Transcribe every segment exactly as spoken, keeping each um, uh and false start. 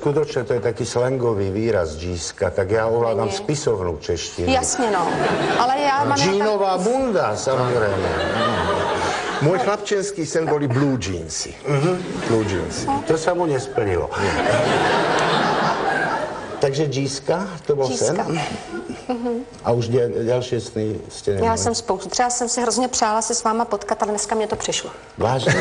skutočne to je taký slangový výraz džíska, tak já ovládám Není. spisovnou češtinu. Jasně, no. Ale já mám... Džínová bunda, samozřejmě. Môj chlapčenský sen boli blue jeansy. Mhm. Blue jeans. To sa mu nesplnilo. Takže džíska, to byl sen? Mhm. A už děl, další sny jste neměli? Já jsem spoustu. Třeba jsem si hrozně přála se s váma potkat, ale dneska mě to přišlo. Vážně?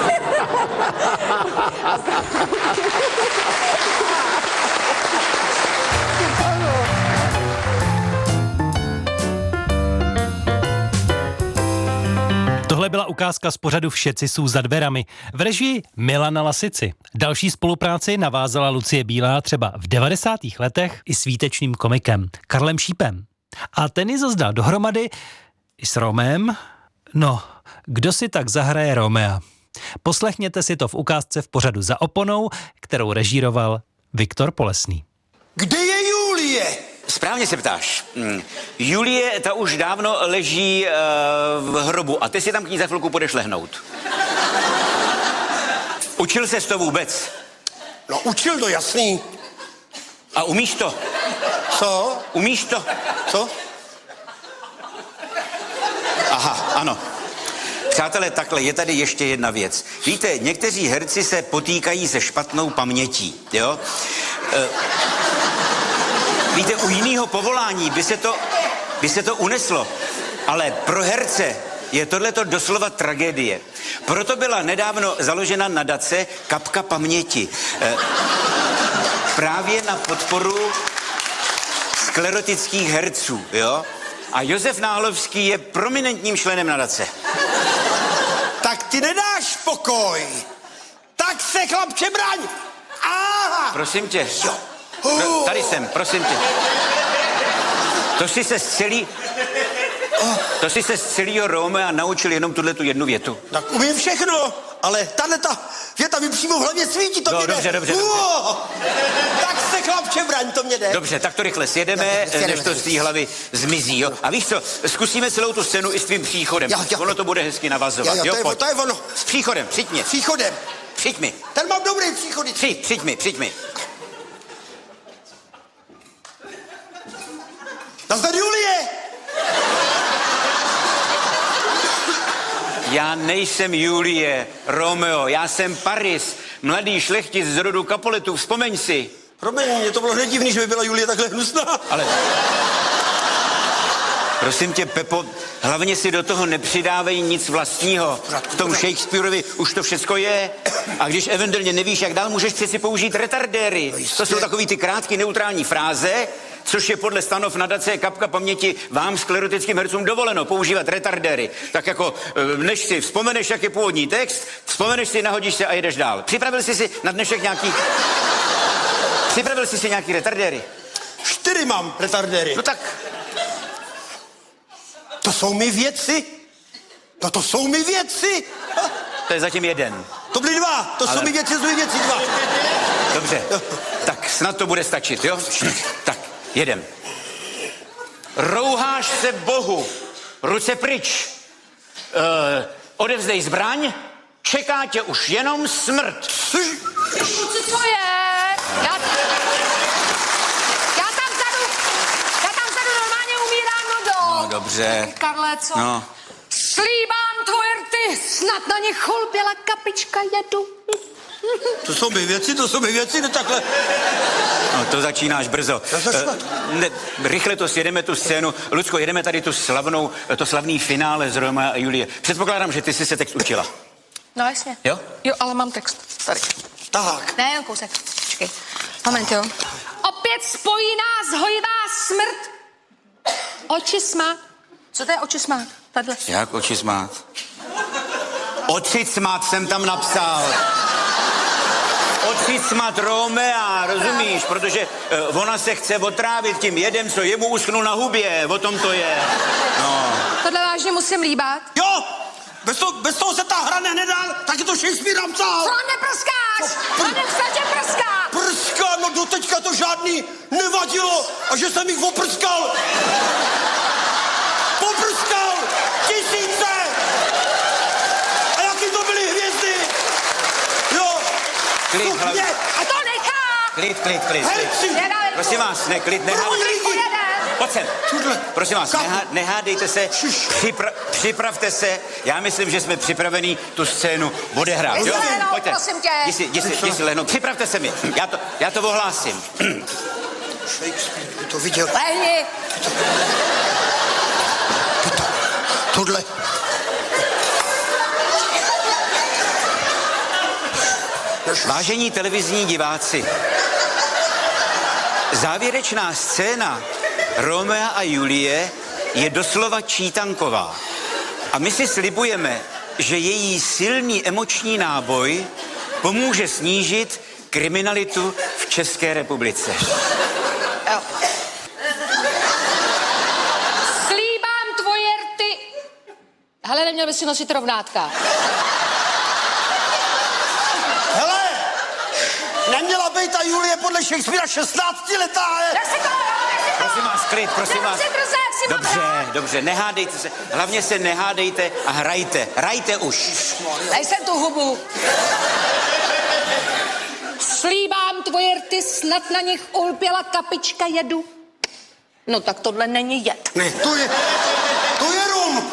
Tohle byla ukázka z pořadu Všetci jsou za dverami v režii Milana Lasici. Další spolupráci navázala Lucie Bílá třeba v devadesátých letech i s výtečným komikem Karlem Šípem. A ten ji zase dohromady i s Romem. No, kdo si tak zahraje Romea? Poslechněte si to v ukázce v pořadu Za oponou, kterou režíroval Viktor Polesný. Kde je Julie? Správně se ptáš. Hmm. Julie, ta už dávno leží uh, v hrobu a ty si tam k ní za chvilku půjdeš lehnout. Učil ses to vůbec? No, učil to, jasný. A umíš to? Co? Umíš to? Co? Aha, ano. Přátelé, takhle, je tady ještě jedna věc. Víte, někteří herci se potýkají se špatnou pamětí, jo? E, víte, u jiného povolání by se to, by se to uneslo, ale pro herce je tohleto doslova tragédie. Proto byla nedávno založena nadace Kapka paměti. E, právě na podporu sklerotických herců, jo? A Josef Náhlovský je prominentním členem nadace. Tak ty nedáš pokoj. Tak se, chlapče, braň. Aha. Prosím tě. Jo. Pro, tady jsem, prosím tě. To si se z celý... To si se z celýho Romea naučil jenom tuhletu jednu větu. Tak umím všechno, ale tahleta věta mi přímo v hlavě svítí, to No, mě dobře, jde. dobře, dobře. Tak se, chlapče, braň, to mě jde. Dobře, tak to rychle sjedeme, No, než to z té hlavy zmizí, jo? A víš co, zkusíme celou tu scénu i s tvým příchodem. Jo, jo. Ono to bude hezky navazovat, Jo, jo, to je, pojď. to je ono. S příchodem, přijď mě. Příchodem. Přijď mi. Ten mám dobrý příchody. Přijď, přijď mi, přijď mi. Nazdar, Julie. Já nejsem Julie, Romeo, já jsem Paris, mladý šlechtic z rodu Capuletů, vzpomeň si. Promiň, mě to bylo hned divný, že by byla Julie takhle hnusná. Ale... Prosím tě, Pepo, hlavně si do toho nepřidávej nic vlastního. V tom Shakespeareovi už to všecko je. A když eventuálně nevíš, jak dál, můžeš přeci použít retardéry. To jsou takový ty krátké neutrální fráze, což je podle stanov nadace Kapka paměti vám sklerotickým hercům dovoleno používat retardéry. Tak jako, než si vzpomeneš, jak je původní text, vzpomeneš si, nahodíš se a jedeš dál. Připravil jsi si na dnešek nějaký... Připravil jsi si nějaký retardéry? Čtyři mám retardéry. No tak... To jsou mi věci. No to jsou mi věci. Ha, To je zatím jeden. to byly dva. To Ale- jsou mi věci, jsou mi věci dva. Dobře, tak snad to bude stačit, jo? Tak, jedem. Rouháš se Bohu, ruce pryč. Uh, odevzdej zbraň, čeká tě už jenom smrt. Kluci, co je? Já... Já tam vzadu, já tam vzadu normálně umírám nodou. No dobře. Karle, co? No. Slíbám tvoje rty, snad na ně cholběla kapička jedu. To jsou mi věci, to jsou mi věci, ne takhle. No, to začínáš brzo. Uh, ne, rychle to sjedeme tu scénu. Lucko, jedeme tady tu slavnou, to slavný finále z Romea a Julie. Předpokládám, že ty jsi se text učila. No jasně. Jo? Jo, ale mám text. Tady. Tak. Ne, jen kousek. Počkej. Moment, jo. Opět spojí nás hojivá smrt. Oči smát. Co to je oči smát? Tahle. Jak oči smát? Oči smát jsem tam napsal. Oči smát Romea, rozumíš? Protože uh, ona se chce otrávit tím jedem, co jemu uschnul na hubě. O tom to je. No. Tohle vážně musím líbat. Jo, bez toho, bez toho se ta hra nenedá, tak je to Shakespeare napsal. Co neprskáš? Co? On nevstatě prská. Prská, no doteďka to žádný nevadilo. A že jsem jich oprskal. Poprskal tisíce. A jaký to byly hvězdy. Jo. Klid, Suchně. hlavně. A to nechápu. klid, klid, klid. Herci! Nedali Prosím tu. vás, ne, klid, nehá... Proč lidi? Pojď sem. Tuhle. Prosím vás, Kam? nehá, nehádejte se, připra, připravte se. Já myslím, že jsme připravení tu scénu odehrát. Jo? Lehnout, Pojďte. prosím tě. Jdi si, jdi si, jdi si lehnout. Připravte se mi. Já to, já to ohlásím. Shakespeare by to viděl. Lehni. Ty to, tohle. Vážení televizní diváci, závěrečná scéna Romea a Julie je doslova čítanková. A my si slibujeme, že její silný emoční náboj pomůže snížit kriminalitu v České republice. Jo. Slíbám tvoje rty. Hele, neměl bys si nosit rovnátka. Hele, neměla být ta Julie podle Shakespearea šestnáctiletá, je? Jak si to, jak si to? Prosím vás, klid, prosím vás. Nebudři drze, jak si mám Dobře, hrát. dobře, nehádejte se. Hlavně se nehádejte a hrajte. Hrajte už. Dej sem tu hubu. Slíbám tvoje rty, snad na nich ulpěla kapička jedu. No tak tohle není jed. Ne, to je, to je rum.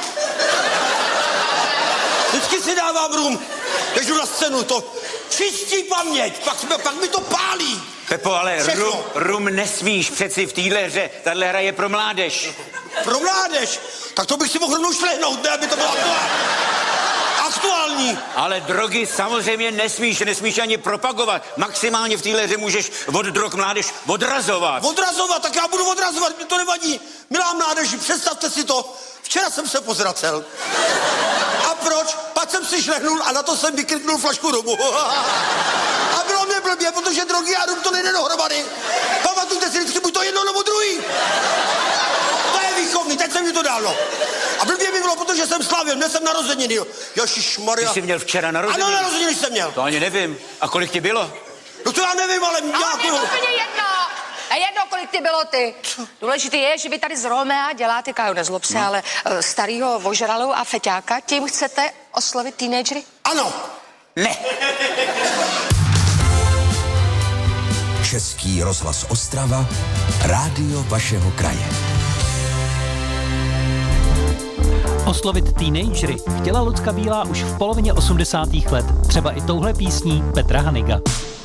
Vždycky si dávám rum, když jdu na scénu, to čistí paměť, pak, jsme, pak mi to pálí. Pepo, ale Všechno. rum, rum nesmíš přeci v téhle hře. Tahle hra je pro mládež. Pro mládež, tak to bych si mohl rovnou šlehnout, ne, aby to bylo aktuální. Aktuální. Ale drogy samozřejmě nesmíš, nesmíš ani propagovat. Maximálně v téhle hře můžeš od drog mládež odrazovat. Odrazovat, tak já budu odrazovat, mi to nevadí. Milá mládeži, představte si to, včera jsem se pozracel. A proč? Pak jsem si šlehnul a na to jsem vykrknul flašku rumu. A bylo mě blbě, protože drogy a rum to nejde dohromady. Pamatujte si vždycky buď to jedno nebo druhý. To je výchovný, teď jsem mi to dávno. A blbě mi bylo, protože jsem slavil, měl jsem narozeniny. Ježišmarja. Ty jsi měl včera narozeniny? Ano, narozeniny jsem měl. To ani nevím. A kolik ti bylo? No to já nevím, ale Ale nějakou... je to úplně jedno. A jedno, kolik ty bylo ty. Důležité je, že vy tady z Romea děláte, Kájo, nezlob se, ale uh, starýho vožralou a feťáka. Tím chcete oslovit teenagery? Ano. Ne. Český rozhlas Ostrava, rádio vašeho kraje. Oslovit teenagery chtěla Lucka Bílá už v polovině osmdesátých let, třeba i touhle písní Petra Haniga.